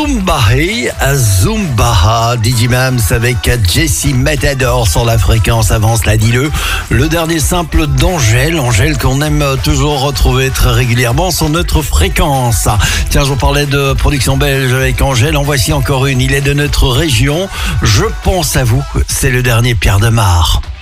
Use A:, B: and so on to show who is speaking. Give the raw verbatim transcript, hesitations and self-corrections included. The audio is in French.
A: Zumbahi, Zumbaha, D J Mams avec Jessie Matador sur la fréquence avance la dis-le. Le dernier simple d'Angèle, Angèle qu'on aime toujours retrouver très régulièrement sur notre fréquence. Tiens, je vous parlais de production belge avec Angèle, en voici encore une, il est de notre région. Je pense à vous, c'est le dernier Pierre Demar.